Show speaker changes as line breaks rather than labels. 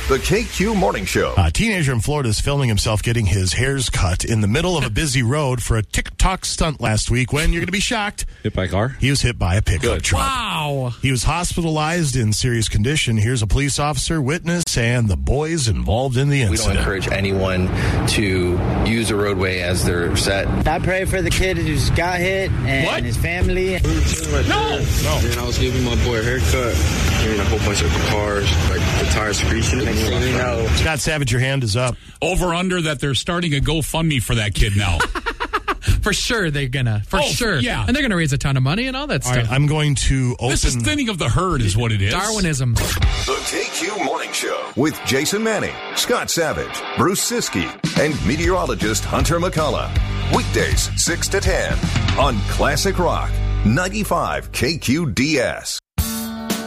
The KQ Morning Show.
A teenager in Florida is filming himself getting his hairs cut in the middle of a busy road for a TikTok stunt last week when you're going to be shocked.
Hit by a car?
He was hit by a pickup truck.
Wow.
He was hospitalized in serious condition. Here's a police officer, witness, and the boys involved in the
We
incident.
don't encourage anyone to use a roadway as their set.
I pray for the kid who's got hit and his family.
No.
And I was giving my boy a haircut, hearing a whole bunch of cars, like the tires screeching.
Scott Savage, your hand is up.
Over under that they're starting a GoFundMe for that kid now.
For sure, they're gonna. Sure.
Yeah.
And they're gonna raise a ton of money and all that
All
stuff.
right, I'm going to open...
This is thinning of the herd is what it is.
Darwinism.
The KQ Morning Show with Jason Manning, Scott Savage, Bruce Siskey, and meteorologist Hunter McCullough. Weekdays 6 to 10 on Classic Rock 95 KQDS.